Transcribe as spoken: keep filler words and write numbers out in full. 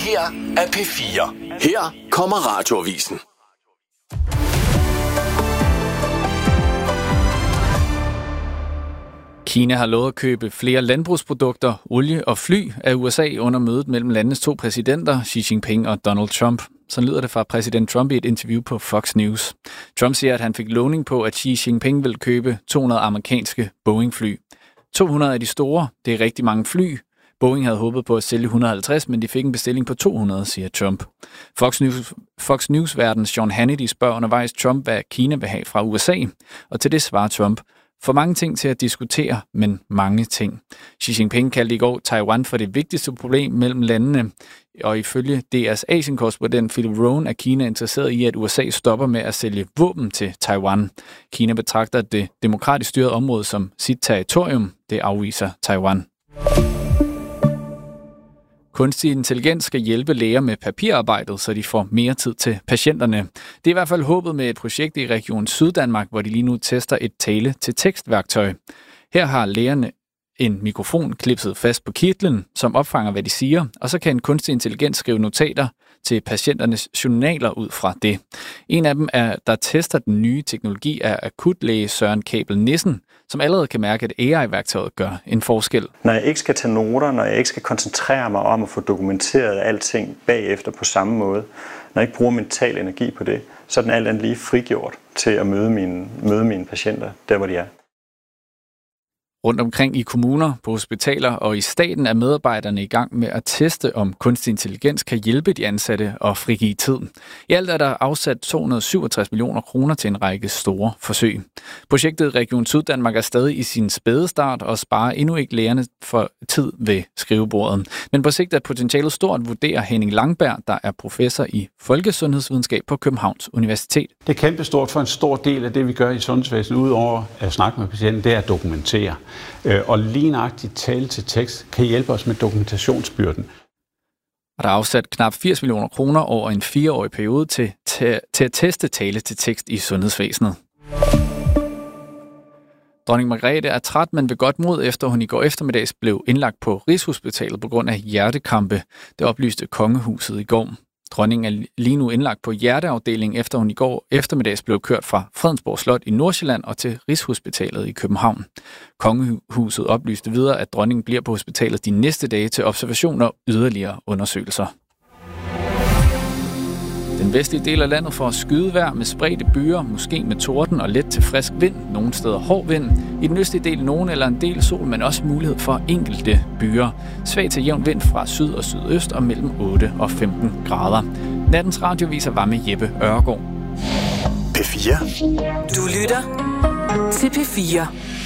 her er P fire. Her kommer Radioavisen. Kina har lovet at købe flere landbrugsprodukter, olie og fly af U S A under mødet mellem landets to præsidenter, Xi Jinping og Donald Trump. Så lyder det fra præsident Trump i et interview på Fox News. Trump siger, at han fik lovning på, at Xi Jinping vil købe to hundrede amerikanske Boeing-fly. to hundrede af de store, det er rigtig mange fly. Boeing havde håbet på at sælge et hundrede og halvtreds, men de fik en bestilling på to hundrede, siger Trump. Fox News, Fox News-verden Sean Hannity spørger undervejs Trump, hvad Kina vil have fra U S A. Og til det svarer Trump: for mange ting til at diskutere, men mange ting. Xi Jinping kaldte i går Taiwan for det vigtigste problem mellem landene, og ifølge D R's Asien-korrespondent Philip Rohn er Kina interesseret i, at U S A stopper med at sælge våben til Taiwan. Kina betragter det demokratisk styrede område som sit territorium. Det afviser Taiwan. Kunstig intelligens skal hjælpe læger med papirarbejdet, så de får mere tid til patienterne. Det er i hvert fald håbet med et projekt i Region Syddanmark, hvor de lige nu tester et tale-til-tekstværktøj. Her har lægerne en mikrofon klipset fast på kitlen, som opfanger, hvad de siger, og så kan en kunstig intelligens skrive notater til patienternes journaler ud fra det. En af dem, er, der tester den nye teknologi, er akutlæge Søren Kabel Nissen, som allerede kan mærke, at A I-værktøjet gør en forskel. Når jeg ikke skal tage noter, når jeg ikke skal koncentrere mig om at få dokumenteret alting bagefter på samme måde, når jeg ikke bruger mental energi på det, så er den alt andet lige frigjort til at møde mine, møde mine patienter, der hvor de er. Rundt omkring i kommuner, på hospitaler og i staten er medarbejderne i gang med at teste, om kunstig intelligens kan hjælpe de ansatte og frigive tid. I alt er der afsat to hundrede og syvogtres millioner kroner til en række store forsøg. Projektet Region Syddanmark er stadig i sin spæde start og sparer endnu ikke lægerne for tid ved skrivebordet. Men på sigt er potentialet stort, vurderer Henning Langberg, der er professor i folkesundhedsvidenskab på Københavns Universitet. Det er kæmpestort for en stor del af det, vi gør i sundhedsvæsenet, udover at snakke med patienten, det er at dokumentere. Og lige nøjagtigt tale til tekst kan hjælpe os med dokumentationsbyrden. Og der er afsat knap firs millioner kroner over en fireårig periode til, til, til at teste tale til tekst i sundhedsvæsenet. Dronning Margrethe er træt, men ved godt mod, efter hun i går eftermiddags blev indlagt på Rigshospitalet på grund af hjertekampe. Det oplyste kongehuset i går. Dronningen er lige nu indlagt på hjerteafdelingen, efter hun i går eftermiddags blev kørt fra Fredensborg Slot i Nordsjælland og til Rigshospitalet i København. Kongehuset oplyste videre, at dronningen bliver på hospitalet de næste dage til observation og yderligere undersøgelser. Den vestlige del af landet får skydevejr med spredte byer, måske med torden og let til frisk vind, nogle steder hård vind. I den østlige del nogen eller en del sol, men også mulighed for enkelte byer. Svag til jævn vind fra syd og sydøst og mellem otte og femten grader. Nattens radioviser var med Jeppe Ørgaard. P fire. Du lytter til P fire.